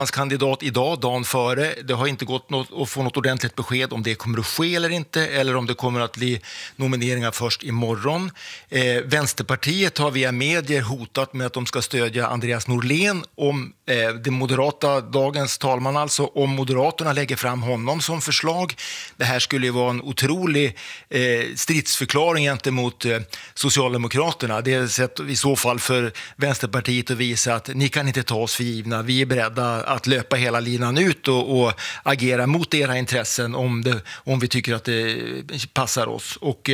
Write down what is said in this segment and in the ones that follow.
hans kandidat idag, dagen före. Det har inte gått att få något ordentligt besked om det kommer att ske eller inte, eller om det kommer att bli nomineringar först imorgon. Vänsterpartiet har via medier hotat med att de ska stödja Andreas Norlén om det moderata, dagens talman alltså, om Moderaterna lägger fram honom som förslag. Det här skulle ju vara en otrolig stridsförklaring gentemot Socialdemokraterna. Det är ett sätt i så fall för Vänsterpartiet att visa att ni kan inte ta oss för givna. Vi är beredda att löpa hela linan ut och agera mot era intressen om vi tycker att det passar oss. Och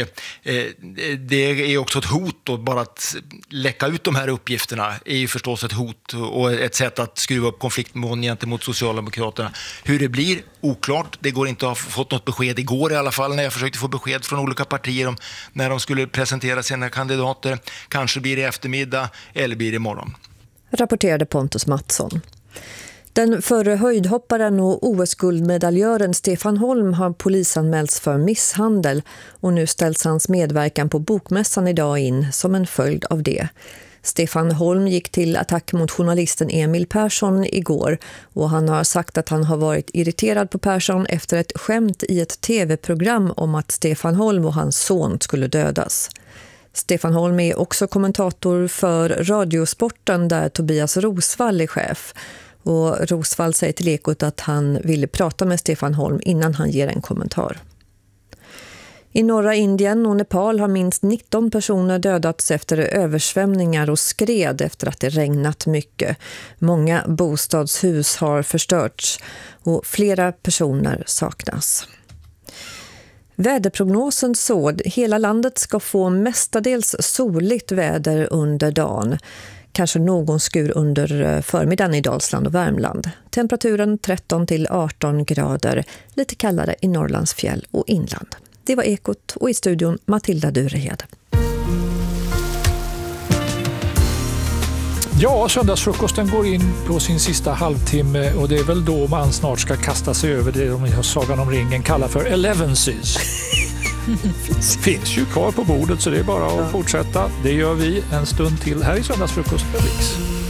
det är också ett hot då, bara att läcka ut de här uppgifterna är ju förstås ett hot och ett sätt att skruva upp konfliktnivån gentemot Socialdemokraterna. Hur det blir, oklart. Det går inte att ha fått något besked igår i alla fall när jag försökte få besked från olika partier om när de skulle presentera sina kandidater. Kanske blir det eftermiddag eller blir det imorgon. Rapporterade Pontus Mattsson. Den förre höjdhopparen och OS-guldmedaljören Stefan Holm har polisanmälts för misshandel och nu ställs hans medverkan på Bokmässan idag in som en följd av det. Stefan Holm gick till attack mot journalisten Emil Persson igår och han har sagt att han har varit irriterad på Persson efter ett skämt i ett tv-program om att Stefan Holm och hans son skulle dödas. Stefan Holm är också kommentator för Radiosporten där Tobias Rosvall är chef. Och Rosvall säger till Ekot att han ville prata med Stefan Holm innan han ger en kommentar. I norra Indien och Nepal har minst 19 personer dödats efter översvämningar och skred efter att det regnat mycket. Många bostadshus har förstörts och flera personer saknas. Väderprognosen såg hela landet ska få mestadels soligt väder under dagen. Kanske någon skur under förmiddagen i Dalsland och Värmland. Temperaturen 13 till 18 grader, lite kallare i Norrlands fjäll och inland. Det var Ekot och i studion Matilda Durehed. Ja, söndagsfrukosten går in på sin sista halvtimme och det är väl då man snart ska kasta sig över det de Sagan om ringen kallar för Elevensies. Finns ju kvar på bordet så det är bara att fortsätta. Det gör vi en stund till här i söndagsfrukost på Riks.